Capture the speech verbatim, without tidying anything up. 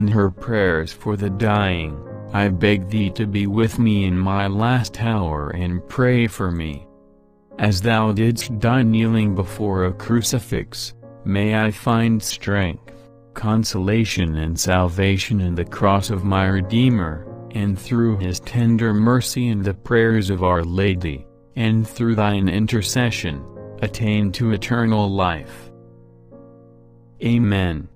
In her prayers for the dying, I beg thee to be with me in my last hour and pray for me. As thou didst die kneeling before a crucifix, may I find strength, consolation and salvation in the cross of my Redeemer, and through his tender mercy and the prayers of Our Lady, and through thine intercession, attain to eternal life. Amen.